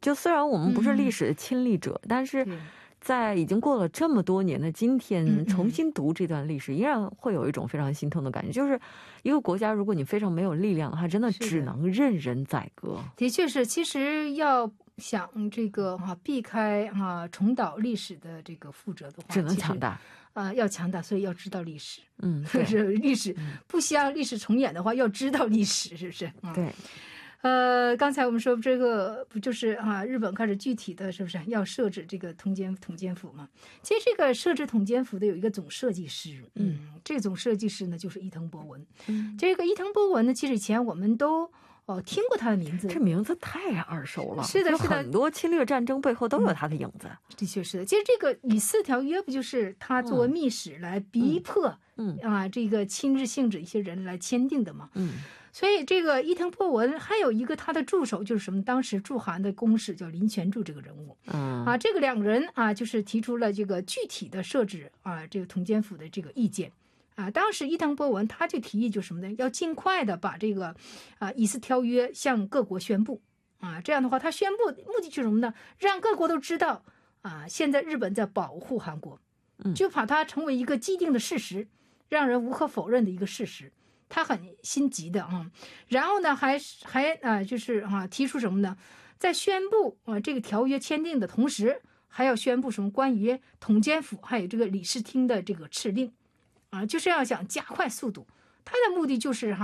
就虽然我们不是历史的亲历者，但是在已经过了这么多年的今天，重新读这段历史，依然会有一种非常心痛的感觉。就是一个国家，如果你非常没有力量的话，真的只能任人宰割。 的确是，其实要想这个避开重蹈历史的这个覆辙的话， 只能强大。 要强大，所以要知道历史。 是历史不希望历史重演的话，要知道历史，是不是？ 对。 刚才我们说这个不就是日本开始具体的是不是要设置这个统监府嘛？其实这个设置统监府的有一个总设计师，这个总设计师呢就是伊藤博文。这个伊藤博文呢，其实以前我们都听过他的名字， 这名字太耳熟了。 是的，是的， 很多侵略战争背后都有他的影子。 的确是的。其实这个以四条约不就是他作为密使来逼迫这个亲日信者一些人来签订的嘛？所以这个伊藤博文还有一个他的助手就是什么？当时驻韩的公使叫林泉柱这个人物。这个两个人就是提出了这个具体的设置这个统监府的这个意见。当时伊藤博文他就提议就是什么呢？要尽快的把这个以四条约向各国宣布这样的话，他宣布目的是什么呢？让各国都知道现在日本在保护韩国，就把它成为一个既定的事实，让人无可否认的一个事实。他很心急的然后呢还就是提出什么呢？在宣布这个条约签订的同时，还要宣布什么关于统监府还有这个理事厅的这个敕令就是要想加快速度。他的目的就是